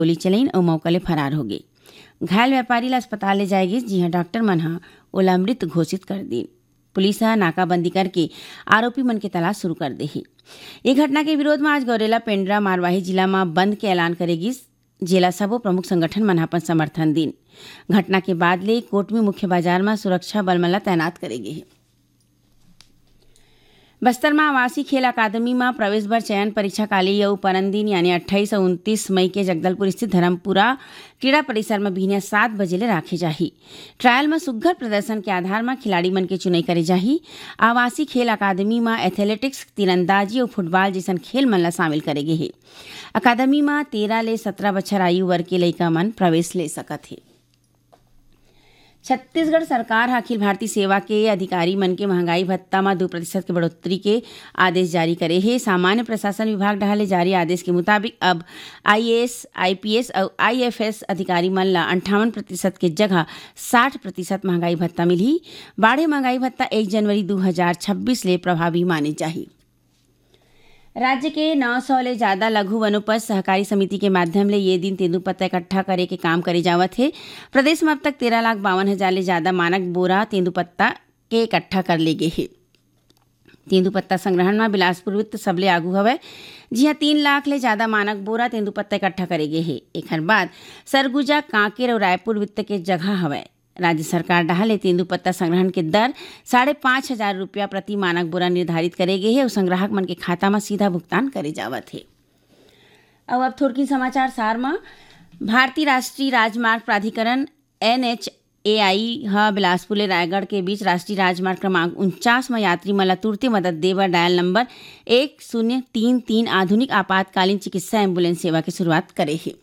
गोली चलाइन और मौका ले फरार हो गए। घायल व्यापारी ला अस्पताल ले जाए गए, जी हाँ डॉक्टर मन हा ओला मृत घोषित कर दी। पुलिस हा नाकाबंदी करके आरोपी मन के तलाश शुरू कर दे ही। ये घटना के विरोध में आज गौरेला पेंड्रा मारवाही जिला में बंद के ऐलान करेगी। जिला सबो प्रमुख संगठन मन अपन समर्थन दिन। घटना के बाद ले कोट में मुख्य बाजार में सुरक्षा बल मन ला तैनात करेगी। बस्तर में आवासीय खेल अकादमी में प्रवेश बर चयन परीक्षा काली यऊ परनदिन यानी 28 और 29 मई के जगदलपुर स्थित धर्मपुरा क्रीड़ा परिसर में बिहनिया 7 बजे ले राखे जाही। ट्रायल में सुघ्घर प्रदर्शन के आधार में खिलाड़ी मन के चुनाई करे जाही। आवासीय खेल अकादमी में एथलेटिक्स, तीरंदाजी और फुटबॉल जैसन खेल मन ला शामिल करे गे हे। अकादमी में 13 ले 17 बछर आयु वर्ग के लइका मन प्रवेश ले सकत हे। छत्तीसगढ़ सरकार अखिल भारतीय सेवा के अधिकारी मन के महंगाई भत्ता में 2% के बढ़ोतरी के आदेश जारी करे है। सामान्य प्रशासन विभाग ढाले जारी आदेश के मुताबिक अब IAS, IPS और IFS अधिकारी मन ला 58% के जगह 60% महंगाई भत्ता मिली। बाढ़े महंगाई भत्ता 1 जनवरी 2026 ले प्रभावी माने जाही। राज्य के 900 ले ज्यादा लघु वनोपज सहकारी समिति के माध्यम ले ये दिन तेंदूपत्ता इकट्ठा करे के काम करे जावत है। प्रदेश में अब तक 13,52,000 ले ज्यादा मानक बोरा तेंदूपत्ता के इकट्ठा कर ले गए है। तेंदूपत्ता संग्रहण में बिलासपुर वित्त सबले आगू हवे, जिहाँ 3 लाख ले ज्यादा मानक बोरा तेंदूपत्ता इकट्ठा करे गए है। एकर बाद सरगुजा, कांकेर और रायपुर वित्त के जगह हवे। राज्य सरकार डहाले तेंदूपत्ता संग्रहण के दर 5,500 रुपया प्रति मानक बोरा निर्धारित करे गए है और संग्राहक मन के खाता में सीधा भुगतान करे जावत है। अब थोड़की समाचार सार में भारतीय राष्ट्रीय राजमार्ग प्राधिकरण NHAI हा बिलासपुर ले रायगढ़ के बीच राष्ट्रीय राजमार्ग क्रमांक 49 में यात्री मन ला तुरंत मदद देवर डायल नंबर 1033 आधुनिक आपातकालीन चिकित्सा एम्बुलेंस सेवा की शुरुआत करे है।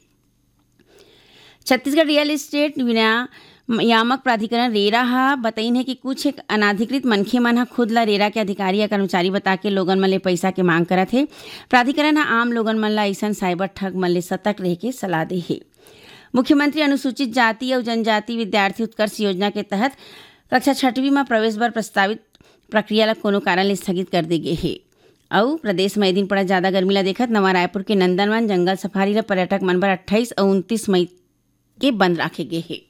छत्तीसगढ़ रियल एस्टेट नियामक प्राधिकरण रेरा हा बताइन है कि कुछ एक अनाधिकृत मनखे मन हा खुद ला रेरा के अधिकारी या कर्मचारी बता के लोगन मन ले पैसा के मांग करत है। प्राधिकरण हा आम लोगन मन ला ऐसन साइबर ठग मन ले सतर्क रह के सलाह दे है। मुख्यमंत्री अनुसूचित जाति और जनजाति विद्यार्थी उत्कर्ष योजना के तहत कक्षा 6वीं में प्रवेश बर प्रस्तावित प्रक्रिया ला कोनो कारण ले स्थगित कर दे गए है। और प्रदेश में दिन पड़ा ज्यादा गर्मी ला देखत नवा रायपुर के नंदनवन जंगल सफारी ला पर्यटक मन बर 28 और 29 मई के बंद रखे गए है।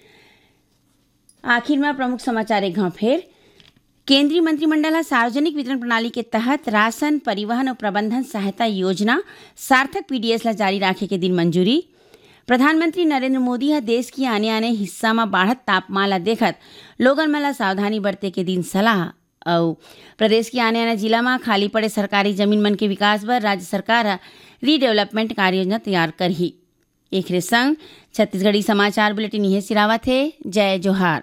आखिर में प्रमुख समाचार एक घाव फेर। केंद्रीय मंत्रिमंडल सार्वजनिक वितरण प्रणाली के तहत राशन, परिवहन और प्रबंधन सहायता योजना सार्थक PDS ला जारी राखे के दिन मंजूरी। प्रधानमंत्री नरेंद्र मोदी हा देश की आने आने हिस्सा में बढ़त तापमान ला देखत लोगन मन ला सावधानी बरते के दिन सलाह। और प्रदेश की आने आने जिला में खाली पड़े सरकारी जमीन मन के विकास बर राज्य सरकार रीडेवलपमेंट कार्य योजना तैयार करही। एक संग छत्तीसगढ़ी समाचार बुलेटिन यह सिरावत है। जय जोहार।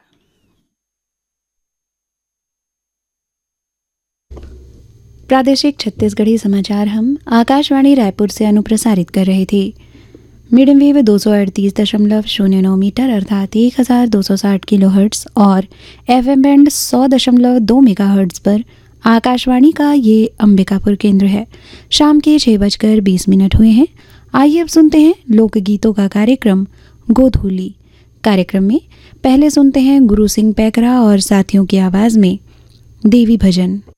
प्रादेशिक छत्तीसगढ़ी समाचार हम आकाशवाणी रायपुर से अनुप्रसारित कर रहे थे। मीडियम वेव 238.09 मीटर अर्थात 1260 किलोहर्ट्ज और FM बैंड 100.2 मेगाहर्ट्ज पर आकाशवाणी का ये अंबिकापुर केंद्र है। शाम के 6:20 हुए हैं। आइए अब सुनते हैं लोकगीतों का कार्यक्रम गोधूली। कार्यक्रम में पहले सुनते हैं गुरु सिंह पैकरा और साथियों की आवाज़ में देवी भजन।